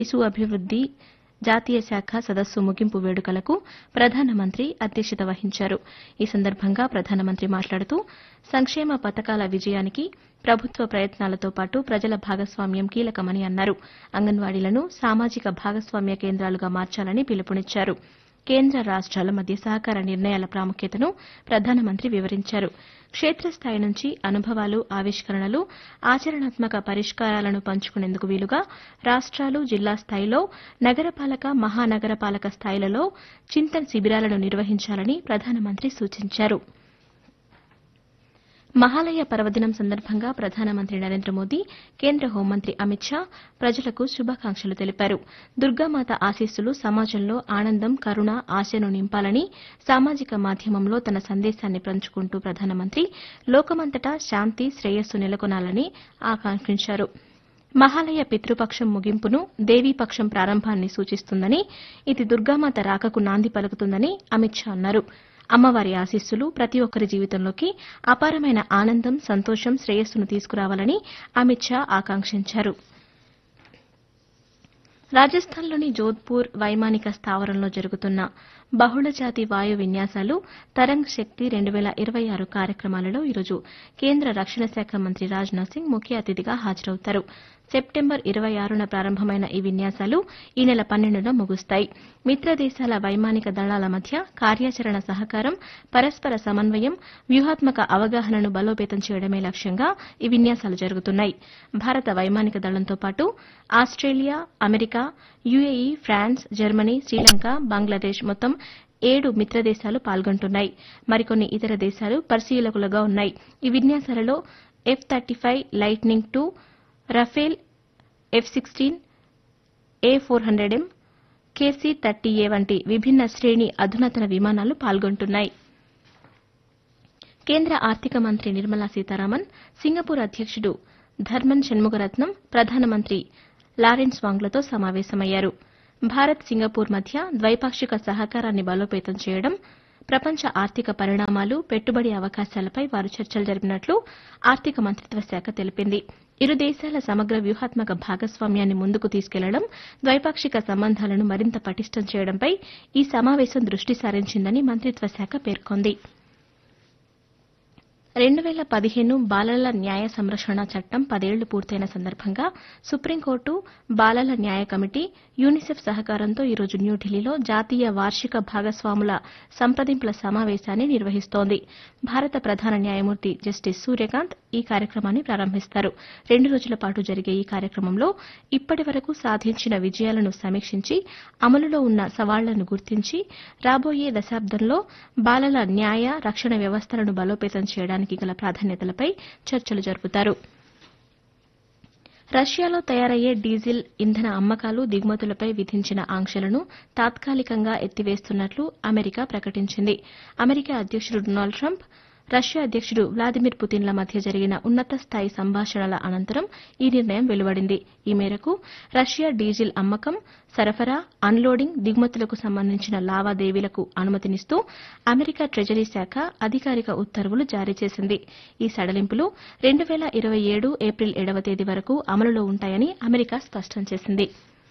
శిశు అభివృద్ది జాతీయ శాఖ సదస్సు ముగింపు వేడుకలకు ప్రధానమంత్రి అధ్యక్షత వహించారు. ఈ సందర్భంగా ప్రధానమంత్రి మాట్లాడుతూ సంక్షేమ పథకాల విజయానికి ప్రభుత్వ ప్రయత్నాలతో పాటు ప్రజల భాగస్వామ్యం కీలకమని అన్నారు. అంగన్వాడీలను సామాజిక భాగస్వామ్య కేంద్రాలుగా మార్చాలని పిలుపునిచ్చారు. కేంద్ర రాష్ట్రాల మధ్య సహకార నిర్ణయాల ప్రాముఖ్యతను ప్రధానమంత్రి వివరించారు. క్షేత్రస్థాయి నుంచి అనుభవాలు, ఆవిష్కరణలు, ఆచరణాత్మక పరిష్కారాలను పంచుకునేందుకు వీలుగా రాష్ట్రాలు, జిల్లా స్థాయిలో, నగరపాలక, మహానగరపాలక స్థాయిలలో చింతన్ శిబిరాలను నిర్వహించాలని ప్రధానమంత్రి సూచించారు. మహాలయ పర్వదినం సందర్భంగా ప్రధానమంత్రి నరేంద్ర మోదీ, కేంద్ర హోంమంత్రి అమిత్ షా ప్రజలకు శుభాకాంక్షలు తెలిపారు. దుర్గామాత ఆశీస్సులు సమాజంలో ఆనందం, కరుణ, ఆశను నింపాలని సామాజిక మాధ్యమంలో తన సందేశాన్ని పంచుకుంటూ ప్రధానమంత్రి లోకమంతటా శాంతి, శ్రేయస్సు నెలకొనాలని ఆకాంక్షించారు. మహాలయ పితృపక్షం ముగింపును, దేవీపక్షం ప్రారంభాన్ని సూచిస్తుందని, ఇది దుర్గామాత రాకకు నాంది పలుకుతుందని అమిత్ షా అన్నారు. అమ్మవారి ఆశీస్సులు ప్రతి ఒక్కరి జీవితంలోకి అపారమైన ఆనందం, సంతోషం, శ్రేయస్సును తీసుకురావాలని అమిత్ షా ఆకాంక్షించారు. రాజస్థాన్లోని జోధ్పూర్ వైమానిక స్థావరంలో జరుగుతున్న బహుళజాతి వాయు విన్యాసాలు తరంగ్ శక్తి 2026 కార్యక్రమాలలో ఈరోజు కేంద్ర రక్షణ శాఖ మంత్రి రాజ్నాథ్ సింగ్ ముఖ్య అతిథిగా హాజరవుతారు. సెప్టెంబర్ 26న ప్రారంభమైన ఈ విన్యాసాలు ఈ నెల 12న ముగుస్తాయి. మిత్రదేశాల వైమానిక దళాల మధ్య కార్యాచరణ సహకారం, పరస్పర సమన్వయం, వ్యూహాత్మక అవగాహనను బలోపేతం చేయడమే లక్ష్యంగా ఈ విన్యాసాలు జరుగుతున్నాయి. భారత వైమానిక దళంతో పాటు Australia, America, UAE, France, Germany, Sri Lanka, Bangladesh మొత్తం 7 మిత్రదేశాలు పాల్గొంటున్నాయి. మరికొన్ని ఇతర దేశాలు పరిశీలకులుగా ఉన్నాయి. ఈ విన్యాసాలలో F-35 lightning II, Rafale, F-16, A400M, KC-30A వంటి విభిన్న శ్రేణి అధునాతన విమానాలు పాల్గొంటున్నాయి. కేంద్ర ఆర్థిక మంత్రి నిర్మలా సీతారామన్, సింగపూర్ అధ్యక్షుడు ధర్మన్ షణ్ముగరత్నం, ప్రధానమంత్రి లారెన్స్ వాంగ్లతో సమావేశమయ్యారు. భారత్, సింగపూర్ మధ్య ద్వైపాక్షిక సహకారాన్ని బలోపేతం చేయడం, ప్రపంచ ఆర్థిక పరిణామాలు, పెట్టుబడి అవకాశాలపై వారు చర్చలు జరిపినట్లు ఆర్థిక మంత్రిత్వ శాఖ తెలిపింది. ఇరు దేశాల సమగ్ర వ్యూహాత్మక భాగస్వామ్యాన్ని ముందుకు తీసుకెళ్లడం, ద్వైపాక్షిక సంబంధాలను మరింత పటిష్టం చేయడంపై ఈ సమావేశం దృష్టి సారించిందని మంత్రిత్వ శాఖ పేర్కొంది. 2015 బాలల న్యాయ సంరక్షణ చట్టం 10 ఏళ్లు పూర్తయిన సందర్భంగా సుప్రీంకోర్టు, బాలల న్యాయ కమిటీ, యూనిసెఫ్ సహకారంతో ఈరోజు న్యూఢిల్లీలో జాతీయ వార్షిక భాగస్వాముల సంప్రదింపుల సమావేశాన్ని నిర్వహిస్తోంది. భారత ప్రధాన న్యాయమూర్తి జస్టిస్ సూర్యకాంత్ ఈ కార్యక్రమాన్ని ప్రారంభిస్తారు. 2 రోజుల పాటు జరిగే ఈ కార్యక్రమంలో ఇప్పటి వరకు సాధించిన విజయాలను సమీక్షించి, అమలులో ఉన్న సవాళ్లను గుర్తించి, రాబోయే దశాబ్దంలో బాలల న్యాయ, రక్షణ వ్యవస్థలను బలోపేతం చేయడానికి గల ప్రాధాన్యతలపై చర్చలు జరుపుతారు. రష్యాలో తయారయ్యే డీజిల్ ఇంధన అమ్మకాలు, దిగుమతులపై విధించిన ఆంక్షలను తాత్కాలికంగా ఎత్తివేస్తున్నట్లు అమెరికా ప్రకటించింది. అమెరికా అధ్యక్షుడు డొనాల్డ్ ట్రంప్, రష్యా అధ్యక్షుడు వ్లాదిమిర్ పుతిన్ల మధ్య జరిగిన ఉన్నత స్థాయి సంభాషణల అనంతరం ఈ నిర్ణయం వెలువడింది. ఈ మేరకు రష్యా డీజిల్ అమ్మకం, సరఫరా, అన్లోడింగ్, దిగుమతులకు సంబంధించిన లావాదేవీలకు అనుమతినిస్తూ అమెరికా ట్రెజరీ శాఖ అధికారిక ఉత్తర్వులు జారీ చేసింది. ఈ సడలింపులు 2027 ఏప్రిల్ 7వ తేదీ వరకు అమలులో ఉంటాయని అమెరికా స్పష్టం చేసింది.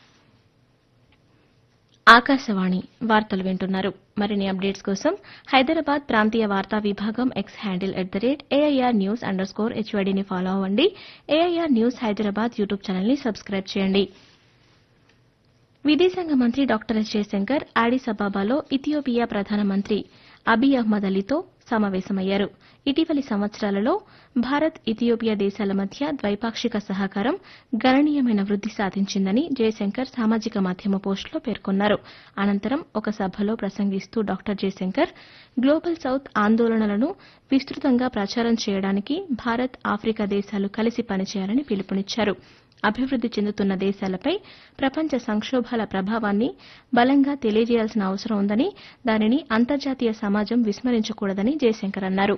ఆకాశవాణి వార్తలు వింటున్నారు. మరిన్ని అప్డేట్స్ కోసం హైదరాబాద్ ప్రాంతీయ వార్తా విభాగం ఎక్స్ హ్యాండిల్ @AIRnews_HYDని ఫాలో అవ్వండి. ఏఐఆర్ న్యూస్ హైదరాబాద్ యూట్యూబ్ ఛానల్ని సబ్స్క్రైబ్ చేయండి. విదేశాంగ మంత్రి డాక్టర్ ఎస్ జయశంకర్ ఆడిస్ అబాబాలో ఇథియోపియా ప్రధానమంత్రి అబీ అహ్మద్ అలీతో సమావేశమయ్యారు. ఇటీవలి సంవత్సరాలలో భారత్, ఇథియోపియా దేశాల మధ్య ద్వైపాక్షిక సహకారం గణనీయమైన వృద్ది సాధించిందని జయశంకర్ సామాజిక మాధ్యమ పోస్టులో పేర్కొన్నారు. అనంతరం ఒక సభలో ప్రసంగిస్తూ డాక్టర్ జయశంకర్ గ్లోబల్ సౌత్ ఆందోళనలను విస్తృతంగా ప్రచారం చేయడానికి భారత్, ఆఫ్రికా దేశాలు కలిసి పనిచేయాలని పిలుపునిచ్చారు. అభివృద్ది చెందుతున్న దేశాలపై ప్రపంచ సంక్షోభాల ప్రభావాన్ని బలంగా తెలియజేయాల్సిన అవసరం ఉందని, దానిని అంతర్జాతీయ సమాజం విస్మరించకూడదని జయశంకర్ అన్నారు.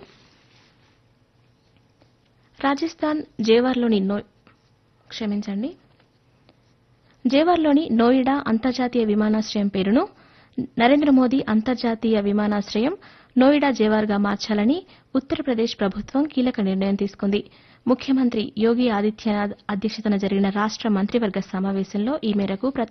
రాజస్థాన్ జేవార్లోని నోయిడా అంతర్జాతీయ విమానాశ్రయం పేరును నరేంద్ర మోదీ అంతర్జాతీయ విమానాశ్రయం నోయిడా జేవార్గా మార్చాలని ఉత్తరప్రదేశ్ ప్రభుత్వం కీలక నిర్ణయం తీసుకుంది. ముఖ్యమంత్రి యోగి ఆదిత్యనాథ్ అధ్యక్షతన జరిగిన రాష్ట మంత్రివర్గ సమావేశంలో ఈ మేరకు